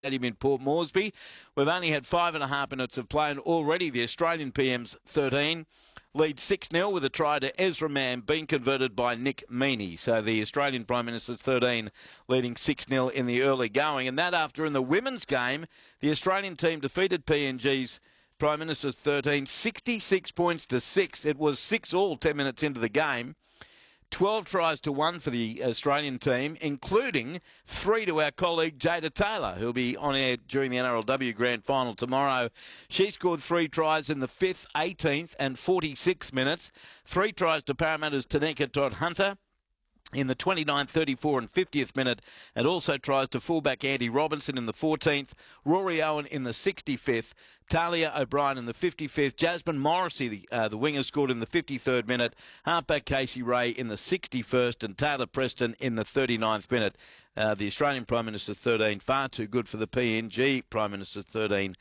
Stadium in Port Moresby. We've only had 5.5 minutes of play, and already the Australian PM's 13 lead 6-0 with a try to Ezra Mann being converted by Nick Meaney. So the Australian Prime Minister's 13 leading 6-0 in the early going. And that after in the women's game, the Australian team defeated PNG's Prime Minister's 13, 66 points to 6. It was 6-all 10 minutes into the game. 12 tries to 1 for the Australian team, including 3 to our colleague Jada Taylor, who'll be on air during the NRLW Grand Final tomorrow. She scored 3 tries in the 5th, 18th and 46 minutes. 3 tries to Parramatta's Tanika Todd Hunter in the 29th, 34 and 50th minute, and also tries to fullback Andy Robinson in the 14th, Rory Owen in the 65th, Talia O'Brien in the 55th, Jasmine Morrissey, the winger, scored in the 53rd minute, halfback Casey Ray in the 61st, and Taylor Preston in the 39th minute. The Australian Prime Minister's 13, far too good for the PNG Prime Minister's 13,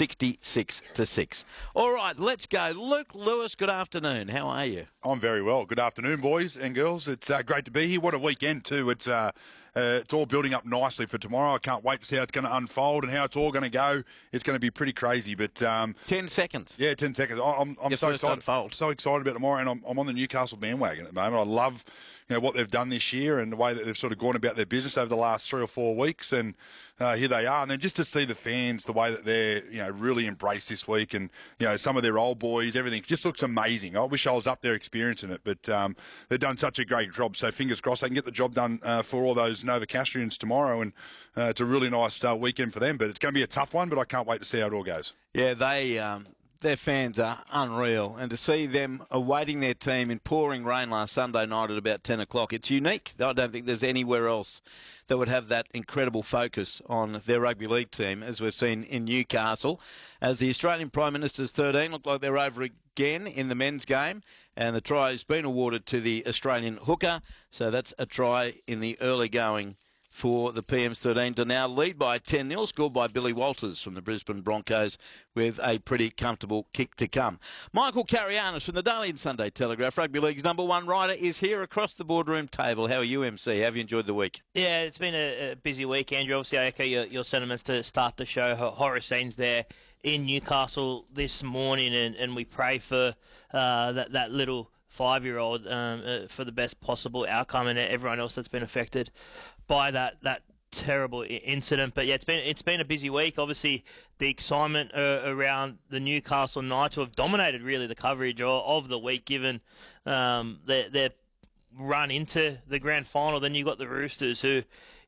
66 to 6. All right, let's go. Luke Lewis, good afternoon. How are you? I'm very well. Good afternoon, boys and girls. It's great to be here. What a weekend, too. It's all building up nicely for tomorrow. I can't wait to see how it's going to unfold and how it's all going to go. It's going to be pretty crazy. But 10 seconds. Yeah, 10 seconds. I'm so excited. So excited about tomorrow, and I'm on the Newcastle bandwagon at the moment. I love what they've done this year and the way that they've sort of gone about their business over the last 3 or 4 weeks. And here they are. And then just to see the fans, the way that they're, really embraced this week, and, some of their old boys, everything just looks amazing. I wish I was up there experiencing it, but they've done such a great job. So fingers crossed they can get the job done for all those Novocastrians tomorrow. And it's a really nice weekend for them. But it's going to be a tough one, but I can't wait to see how it all goes. Yeah, their fans are unreal, and to see them awaiting their team in pouring rain last Sunday night at about 10 o'clock, it's unique. I don't think there's anywhere else that would have that incredible focus on their rugby league team, as we've seen in Newcastle. As the Australian Prime Minister's 13 looked like they're over again in the men's game, and the try has been awarded to the Australian hooker, so that's a try in the early going for the PM's 13 to now lead by 10-0, scored by Billy Walters from the Brisbane Broncos with a pretty comfortable kick to come. Michael Carianis from the Daily and Sunday Telegraph, Rugby League's #1 writer, is here across the boardroom table. How are you, MC? Have you enjoyed the week? Yeah, it's been a busy week, Andrew. Obviously, I echo your sentiments to start the show. Horror scenes there in Newcastle this morning, and we pray for that little 5-year-old for the best possible outcome, and everyone else that's been affected by that terrible incident. But yeah, it's been a busy week. Obviously, the excitement around the Newcastle Knights, who have dominated really the coverage of the week, given their run into the grand final. Then you've got the Roosters, who,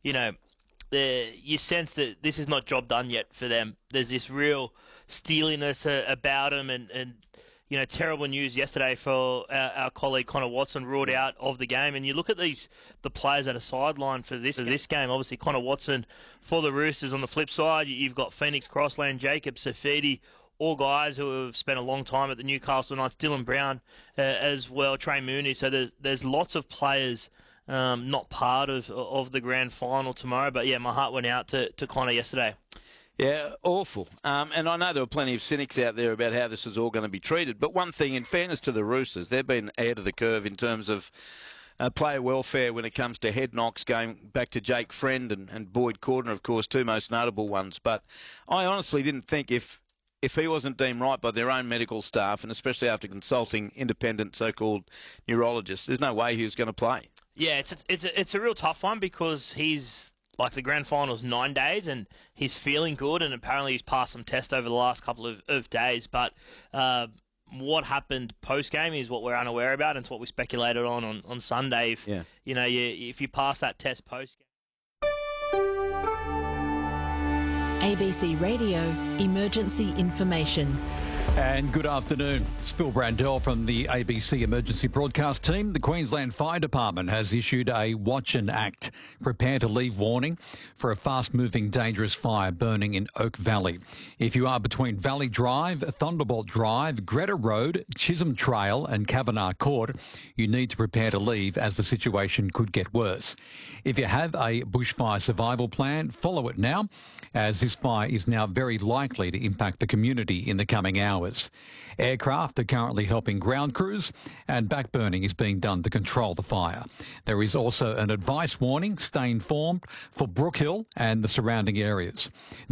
you sense that this is not job done yet for them. There's this real steeliness about them, and terrible news yesterday for our colleague Connor Watson, ruled out of the game. And you look at the players that are sidelined for this game. Obviously, Connor Watson for the Roosters. On the flip side, you've got Phoenix Crossland, Jacob Safidi, all guys who have spent a long time at the Newcastle Knights, Dylan Brown as well, Trey Mooney. So there's lots of players not part of the grand final tomorrow. But yeah, my heart went out to Connor yesterday. Yeah, awful. And I know there were plenty of cynics out there about how this is all going to be treated. But one thing, in fairness to the Roosters, they've been ahead of the curve in terms of player welfare when it comes to head knocks, going back to Jake Friend and Boyd Cordner, of course, two most notable ones. But I honestly didn't think if he wasn't deemed right by their own medical staff, and especially after consulting independent so-called neurologists, there's no way he was going to play. Yeah, it's a real tough one, because he's, like, the grand final's 9 days, and he's feeling good, and apparently he's passed some tests over the last couple of days. But what happened post-game is what we're unaware about, and it's what we speculated on Sunday. If you pass that test post-game. ABC Radio Emergency Information. And good afternoon. It's Phil Brandell from the ABC Emergency Broadcast team. The Queensland Fire Department has issued a Watch and Act, prepare to leave warning for a fast-moving dangerous fire burning in Oak Valley. If you are between Valley Drive, Thunderbolt Drive, Greta Road, Chisholm Trail and Kavanagh Court, you need to prepare to leave, as the situation could get worse. If you have a bushfire survival plan, follow it now, as this fire is now very likely to impact the community in the coming hours. hours. Aircraft are currently helping ground crews, and backburning is being done to control the fire. There is also an advice warning, stay informed, for Brook Hill and the surrounding areas.